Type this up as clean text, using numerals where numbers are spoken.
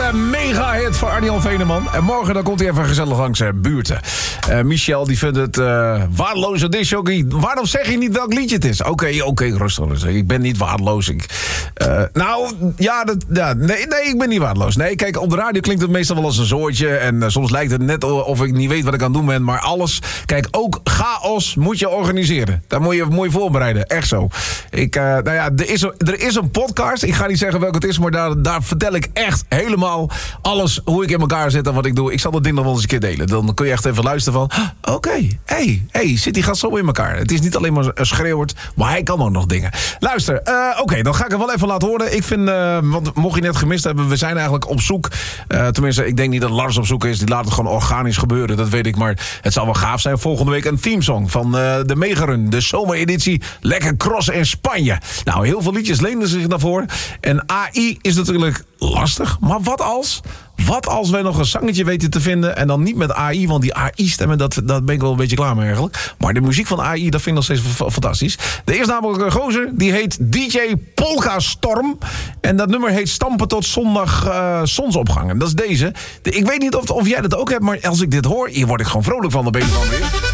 grote mega-hit van Arjan Veneman. En morgen dan komt hij even gezellig langs buurten. Michel die vindt het waardeloze disjockey. Waarom zeg je niet welk liedje het is? Oké, rustig. Ik ben niet waardeloos. Nee, ik ben niet waardeloos. Nee, kijk, op de radio klinkt het meestal wel als een zoortje. En soms lijkt het net of ik niet weet wat ik aan het doen ben. Maar alles, kijk, ook chaos moet je organiseren. Daar moet je voorbereiden. Echt zo. Er is een podcast. Ik ga niet zeggen welke het is, maar daar vertel ik echt helemaal alles hoe ik in elkaar zit en wat ik doe. Ik zal dat ding nog wel eens een keer delen. Dan kun je echt even luisteren van, zit die gast zo in elkaar. Het is niet alleen maar een schreeuwert, maar hij kan ook nog dingen. Luister, dan ga ik het wel even laten horen. Ik vind, want mocht je net gemist hebben, we zijn eigenlijk op zoek. Tenminste, ik denk niet dat Lars op zoek is. Die laat het gewoon organisch gebeuren, dat weet ik. Maar het zal wel gaaf zijn. Volgende week een themesong van de Megarun, de zomereditie. Lekker crossen in Spanje. Nou, heel veel liedjes lenen zich daarvoor. En AI is natuurlijk lastig. Maar wat als wij nog een zangetje weten te vinden en dan niet met AI, want die AI-stemmen, dat ben ik wel een beetje klaar mee eigenlijk. Maar de muziek van AI, dat vind ik nog steeds fantastisch. Er is namelijk een gozer, die heet DJ Polka Storm. En dat nummer heet Stampen tot zondag zonsopgang. En dat is deze. Ik weet niet of jij dat ook hebt, maar als ik dit hoor, hier word ik gewoon vrolijk van de been van weer.